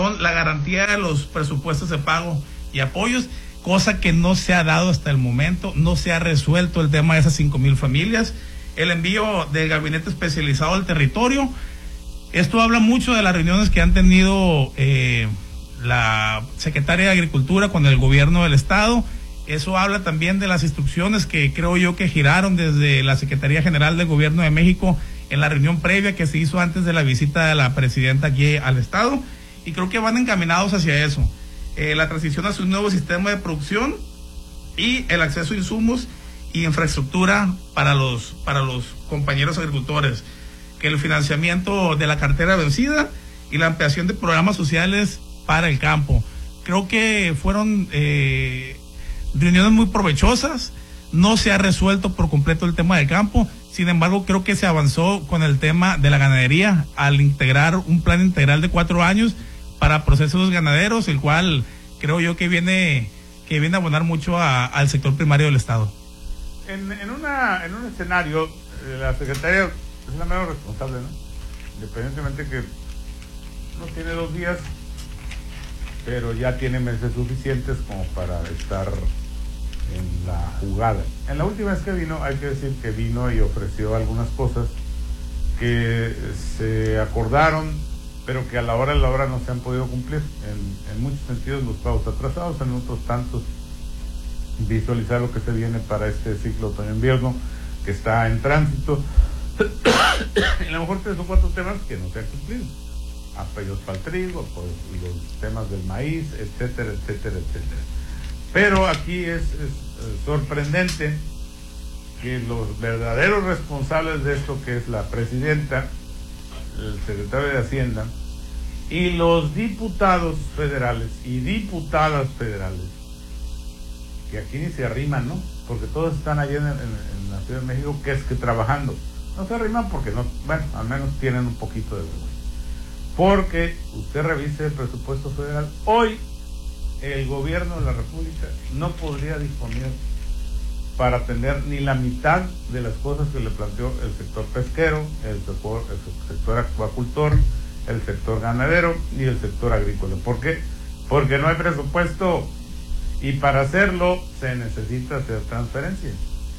son la garantía de los presupuestos de pago y apoyos, cosa que no se ha dado hasta el momento, no se ha resuelto el tema de esas 5,000 familias, el envío del gabinete especializado al territorio. Esto habla mucho de las reuniones que han tenido la secretaria de Agricultura con el gobierno del estado. Eso habla también de las instrucciones que creo yo que giraron desde la Secretaría General del Gobierno de México en la reunión previa que se hizo antes de la visita de la presidenta aquí al estado, y creo que van encaminados hacia eso. La transición hacia un nuevo sistema de producción y el acceso a insumos y infraestructura para los compañeros agricultores, que el financiamiento de la cartera vencida y la ampliación de programas sociales para el campo. Creo que fueron reuniones muy provechosas. No se ha resuelto por completo el tema del campo, sin embargo creo que se avanzó con el tema de la ganadería al integrar un plan integral de 4 años para procesos ganaderos, el cual creo yo que viene a abonar mucho al sector primario del estado. En un escenario, la secretaria es la menos responsable, ¿no? Independientemente que no tiene 2 días, pero ya tiene meses suficientes como para estar en la jugada. En la última vez que vino, hay que decir que vino y ofreció algunas cosas que se acordaron, pero que a la hora no se han podido cumplir. En muchos sentidos los pagos atrasados, en otros tantos visualizar lo que se viene para este ciclo otoño-invierno que está en tránsito. Y a lo mejor 3 o 4 temas que no se han cumplido. Apoyos para el trigo, pues, los temas del maíz, etcétera, etcétera, etcétera. Pero aquí es sorprendente que los verdaderos responsables de esto, que es la presidenta, el secretario de Hacienda y los diputados federales y diputadas federales, que aquí ni se arriman, ¿no? Porque todos están allí en la Ciudad de México, que es que trabajando. No se arriman porque no, bueno, al menos tienen un poquito de vergüenza. Porque usted revise el presupuesto federal. Hoy el gobierno de la República no podría disponer para atender ni la mitad de las cosas que le planteó el sector pesquero, el sector acuacultor, el sector ganadero y el sector agrícola. ¿Por qué? Porque no hay presupuesto, y para hacerlo se necesita hacer transferencias.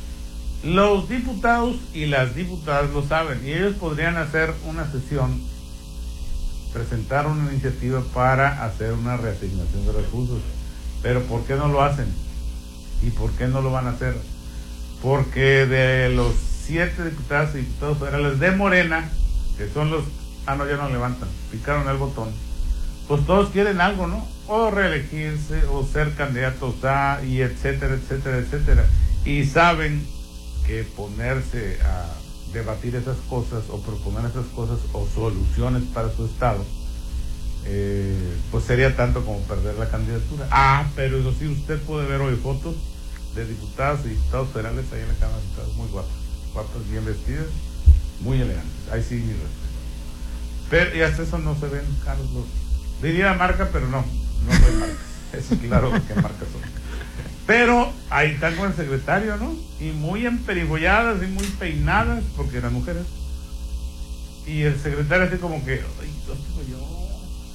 Los diputados y las diputadas lo saben, y ellos podrían hacer una sesión, presentar una iniciativa para hacer una reasignación de recursos. Pero ¿por qué no lo hacen? ¿Y por qué no lo van a hacer? Porque de los 7 diputadas y diputados federales de Morena, que son los... ya no levantan, picaron el botón. Pues todos quieren algo, ¿no? O reelegirse, o ser candidatos a, y etcétera, etcétera, etcétera. Y saben que ponerse a debatir esas cosas o proponer esas cosas o soluciones para su estado, pues sería tanto como perder la candidatura. Pero eso sí, usted puede ver hoy fotos de diputadas y diputados federales ahí en la Cámara de Diputados, muy guapas, bien vestidas, muy elegantes. Ahí sí, mi respeto. Pero y hasta eso no se ven caros los... Diría marca, pero no soy marca. Es claro que marcas son. Pero ahí están con el secretario, ¿no? Y muy emperifolladas y muy peinadas, porque eran mujeres. Y el secretario así como que, ay, yo.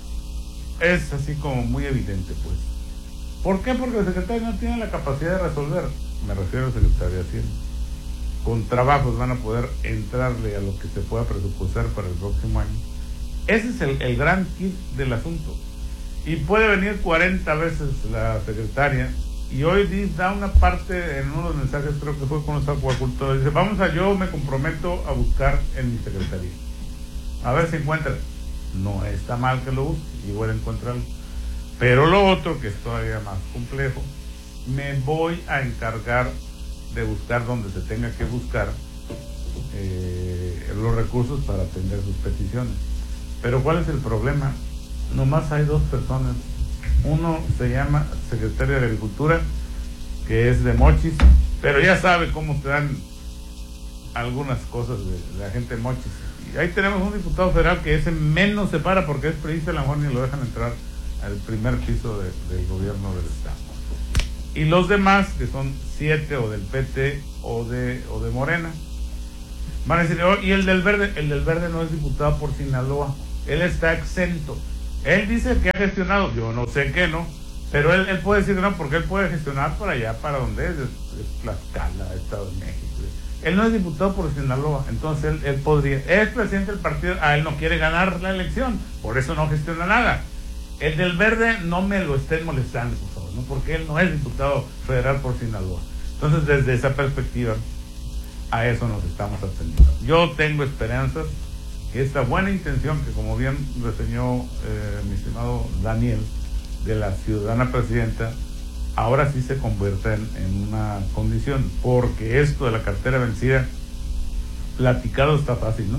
Es así como muy evidente, pues. ¿Por qué? Porque el secretario no tiene la capacidad de resolver. Me refiero al secretario de Hacienda. Con trabajos van a poder entrarle a lo que se pueda presupuestar para el próximo año. Ese es el gran kit del asunto. Y puede venir 40 veces la secretaria. Y hoy da una parte en uno de los mensajes, creo que fue con los acuacultores, dice, yo me comprometo a buscar en mi secretaría. A ver si encuentra. No está mal que lo busque, igual encuentra. Pero lo otro, que es todavía más complejo, me voy a encargar de buscar donde se tenga que buscar los recursos para atender sus peticiones. Pero ¿cuál es el problema? Nomás hay 2 personas. Uno se llama secretario de Agricultura, que es de Mochis, pero ya sabe cómo te dan algunas cosas de la gente de Mochis. Y ahí tenemos un diputado federal que ese menos se para porque es periodista, a lo mejor ni lo dejan entrar al primer piso del gobierno del estado. Y los demás, que son 7 o del PT o de Morena, van a decir, y el del verde no es diputado por Sinaloa, él está exento. Él dice que ha gestionado, yo no sé qué, ¿no? Pero él puede decir que no, porque él puede gestionar para allá, para donde es Tlaxcala, Estado de México. Él no es diputado por Sinaloa, entonces él podría, es presidente del partido, él no quiere ganar la elección, por eso no gestiona nada. El del Verde no me lo estén molestando, por favor, ¿no? Porque él no es diputado federal por Sinaloa. Entonces, desde esa perspectiva, a eso nos estamos atendiendo. Yo tengo esperanzas que esta buena intención, que como bien reseñó mi estimado Daniel, de la ciudadana presidenta, ahora sí se convierta en una condición, porque esto de la cartera vencida, platicado está fácil, ¿no?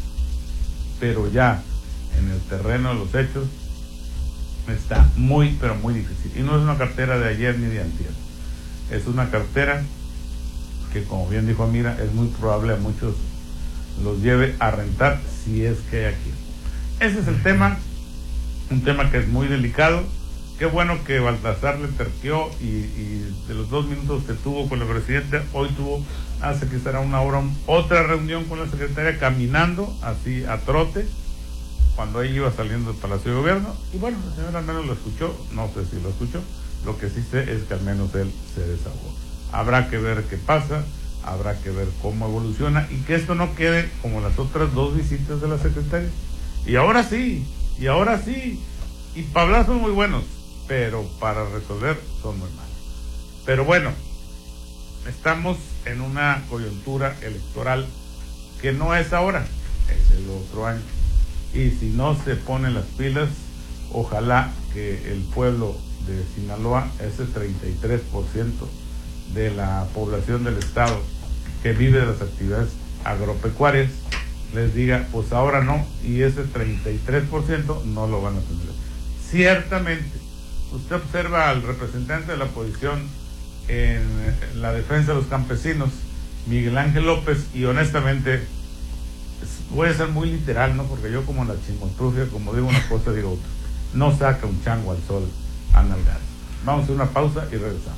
Pero ya en el terreno de los hechos está muy, pero muy difícil. Y no es una cartera de ayer ni de antier. Es una cartera que, como bien dijo Amira, es muy probable a muchos los lleve a rentar si es que hay aquí. Ese es el tema, un tema que es muy delicado. Qué bueno que Baltasar le terqueó y de los 2 minutos que tuvo con la presidenta, hoy tuvo, hace que será una hora, otra reunión con la secretaria caminando, así a trote, cuando ella iba saliendo del Palacio de Gobierno. Y bueno, el señor al menos lo escuchó, no sé si lo escuchó, lo que sí sé es que al menos él se desahogó. Habrá que ver qué pasa, habrá que ver cómo evoluciona y que esto no quede como las otras 2 visitas de la secretaria. Y ahora sí, y para hablar son muy buenos, pero para resolver son muy malos. Pero bueno, estamos en una coyuntura electoral que no es ahora, es el otro año. Y si no se ponen las pilas, ojalá que el pueblo de Sinaloa, ese 33% de la población del estado que vive de las actividades agropecuarias, les diga, pues ahora no, y ese 33% no lo van a tener. Ciertamente, usted observa al representante de la oposición en la defensa de los campesinos, Miguel Ángel López, y honestamente voy a ser muy literal, ¿no? Porque yo, como la chimotrufia, como digo una cosa, digo otra. No saca un chango al sol a nalgar. Vamos a hacer una pausa y regresamos.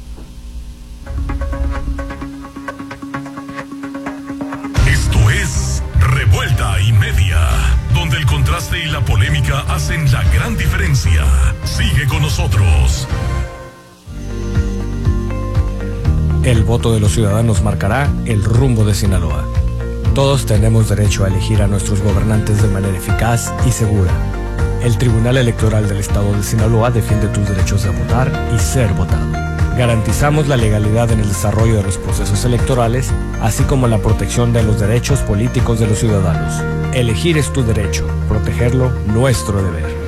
Esto es Revuelta y Media, donde el contraste y la polémica hacen la gran diferencia. Sigue con nosotros. El voto de los ciudadanos marcará el rumbo de Sinaloa. Todos tenemos derecho a elegir a nuestros gobernantes de manera eficaz y segura. El Tribunal Electoral del Estado de Sinaloa defiende tus derechos de votar y ser votado. Garantizamos la legalidad en el desarrollo de los procesos electorales, así como la protección de los derechos políticos de los ciudadanos. Elegir es tu derecho, protegerlo, nuestro deber.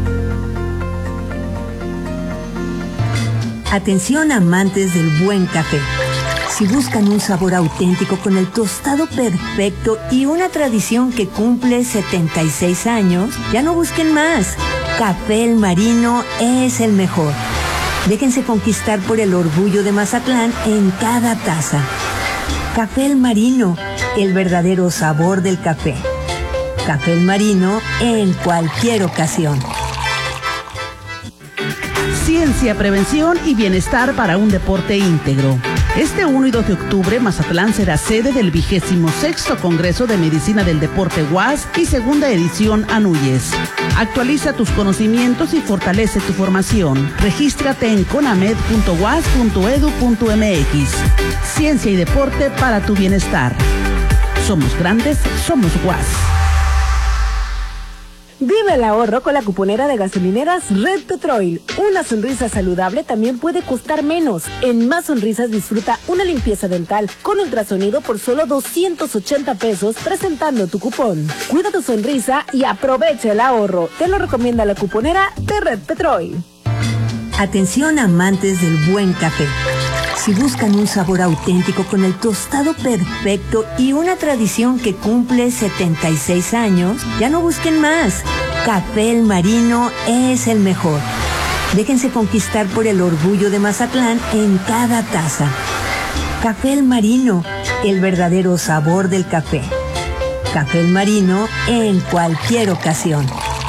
Atención amantes del buen café. Si buscan un sabor auténtico con el tostado perfecto y una tradición que cumple 76 años, ya no busquen más. Café El Marino es el mejor. Déjense conquistar por el orgullo de Mazatlán en cada taza. Café El Marino, el verdadero sabor del café. Café El Marino en cualquier ocasión. Ciencia, prevención y bienestar para un deporte íntegro. Este 1 y 2 de octubre, Mazatlán será sede del 26º Congreso de Medicina del Deporte UAS y segunda edición ANUYES. Actualiza tus conocimientos y fortalece tu formación. Regístrate en conamed.uas.edu.mx. Ciencia y deporte para tu bienestar. Somos grandes, somos UAS. Vive el ahorro con la cuponera de gasolineras Red Petrol. Una sonrisa saludable también puede costar menos. En Más Sonrisas disfruta una limpieza dental con ultrasonido por solo 280 pesos presentando tu cupón. Cuida tu sonrisa y aprovecha el ahorro. Te lo recomienda la cuponera de Red Petrol. Atención amantes del buen café. Si buscan un sabor auténtico con el tostado perfecto y una tradición que cumple 76 años, ya no busquen más. Café El Marino es el mejor. Déjense conquistar por el orgullo de Mazatlán en cada taza. Café El Marino, el verdadero sabor del café. Café El Marino en cualquier ocasión.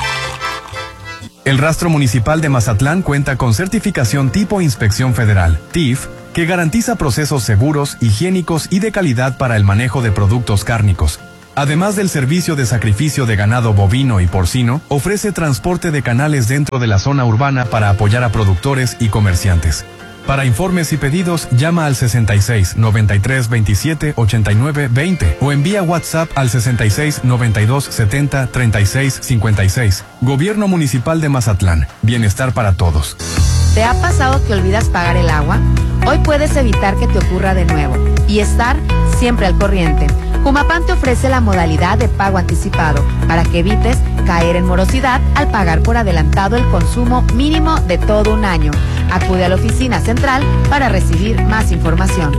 El Rastro Municipal de Mazatlán cuenta con certificación tipo Inspección Federal, TIF, que garantiza procesos seguros, higiénicos y de calidad para el manejo de productos cárnicos. Además del servicio de sacrificio de ganado bovino y porcino, ofrece transporte de canales dentro de la zona urbana para apoyar a productores y comerciantes. Para informes y pedidos, llama al 66 93 27 89 20 o envía WhatsApp al 66 92 70 36 56. Gobierno Municipal de Mazatlán. Bienestar para todos. ¿Te ha pasado que olvidas pagar el agua? Hoy puedes evitar que te ocurra de nuevo y estar siempre al corriente. Jumapam te ofrece la modalidad de pago anticipado para que evites caer en morosidad al pagar por adelantado el consumo mínimo de todo un año. Acude a la oficina central para recibir más información.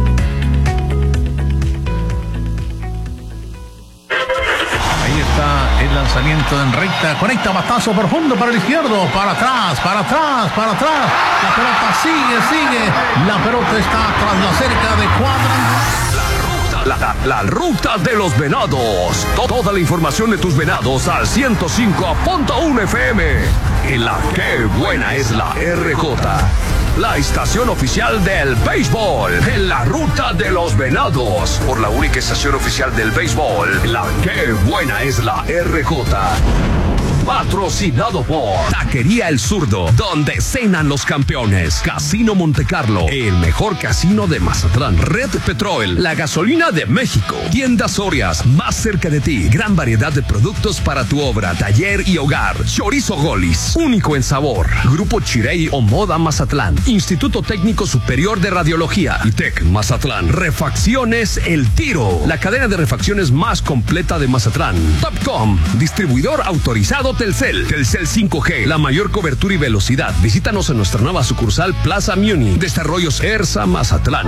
Ahí está el lanzamiento en recta, conecta batazo profundo para el izquierdo, para atrás, para atrás, para atrás. La pelota sigue, la pelota está tras la cerca de cuadrangular. La ruta de los venados. Toda la información de tus venados al 105.1 FM. En la Qué Buena es la RJ. La estación oficial del béisbol. En la ruta de los venados. Por la única estación oficial del béisbol. La Qué Buena es la RJ. Patrocinado por Taquería El Zurdo, donde cenan los campeones. Casino Montecarlo, el mejor casino de Mazatlán. Red Petrol, la gasolina de México. Tiendas Sorias, más cerca de ti. Gran variedad de productos para tu obra, taller y hogar. Chorizo Golis, único en sabor. Grupo Chirey o Moda Mazatlán. Instituto Técnico Superior de Radiología. ITEC Mazatlán. Refacciones El Tiro, la cadena de refacciones más completa de Mazatlán. Topcom, distribuidor autorizado Telcel. Telcel 5G, la mayor cobertura y velocidad. Visítanos en nuestra nueva sucursal Plaza Muni. Desarrollos ERSA Mazatlán.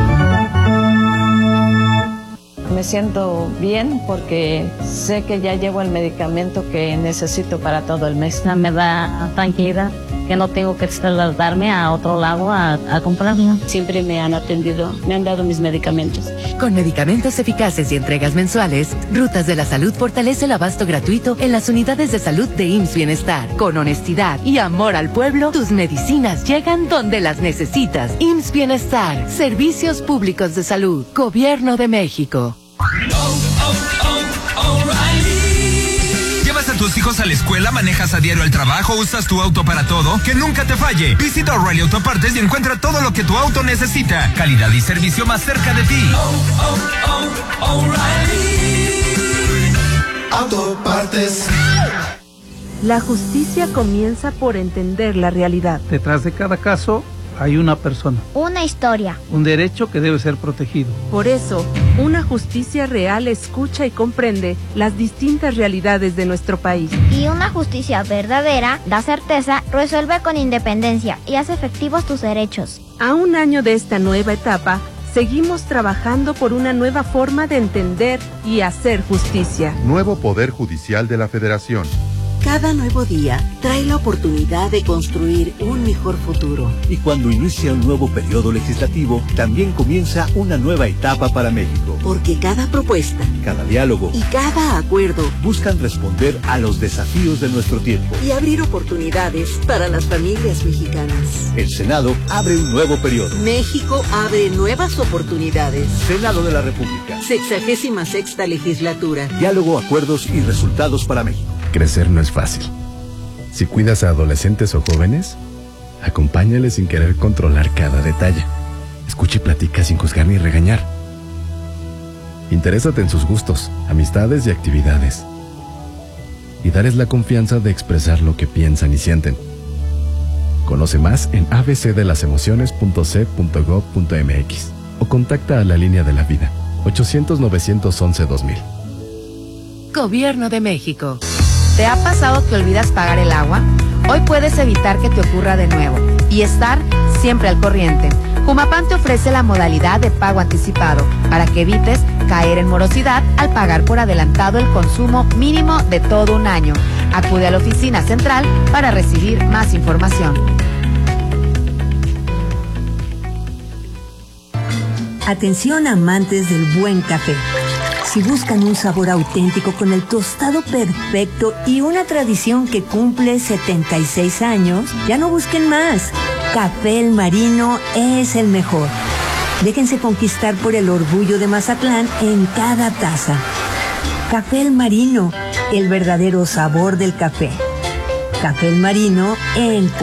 Me siento bien porque sé que ya llevo el medicamento que necesito para todo el mes. Me da tranquilidad que no tengo que trasladarme a otro lado a comprarlo. Siempre me han atendido, me han dado mis medicamentos. Con medicamentos eficaces y entregas mensuales, Rutas de la Salud fortalece el abasto gratuito en las unidades de salud de IMSS Bienestar. Con honestidad y amor al pueblo, tus medicinas llegan donde las necesitas. IMSS Bienestar, Servicios Públicos de Salud, Gobierno de México. ¿Llevas a tus hijos a la escuela, manejas a diario al trabajo, usas tu auto para todo? ¡Que nunca te falle! Visita O'Reilly Autopartes y encuentra todo lo que tu auto necesita. Calidad y servicio más cerca de ti. Autopartes. La justicia comienza por entender la realidad. Detrás de cada caso hay una persona. Una historia. Un derecho que debe ser protegido. Por eso, una justicia real escucha y comprende las distintas realidades de nuestro país. Y una justicia verdadera da certeza, resuelve con independencia y hace efectivos tus derechos. A un año de esta nueva etapa, seguimos trabajando por una nueva forma de entender y hacer justicia. Nuevo Poder Judicial de la Federación. Cada nuevo día trae la oportunidad de construir un mejor futuro. Y cuando inicia un nuevo periodo legislativo, también comienza una nueva etapa para México. Porque cada propuesta, cada diálogo y cada acuerdo buscan responder a los desafíos de nuestro tiempo y abrir oportunidades para las familias mexicanas. El Senado abre un nuevo periodo. México abre nuevas oportunidades. Senado de la República. 66ª legislatura. Diálogo, acuerdos y resultados para México. Crecer no es fácil. Si cuidas a adolescentes o jóvenes, acompáñales sin querer controlar cada detalle. Escucha y platica sin juzgar ni regañar. Interésate en sus gustos, amistades y actividades. Y darles la confianza de expresar lo que piensan y sienten. Conoce más en abcdelasemociones.c.gov.mx o contacta a la Línea de la Vida, 800-911-2000. Gobierno de México. ¿Te ha pasado que olvidas pagar el agua? Hoy puedes evitar que te ocurra de nuevo y estar siempre al corriente. Jumapam te ofrece la modalidad de pago anticipado para que evites caer en morosidad al pagar por adelantado el consumo mínimo de todo un año. Acude a la oficina central para recibir más información. Atención amantes del buen café. Si buscan un sabor auténtico con el tostado perfecto y una tradición que cumple 76 años, ya no busquen más. Café El Marino es el mejor. Déjense conquistar por el orgullo de Mazatlán en cada taza. Café El Marino, el verdadero sabor del café. Café El Marino en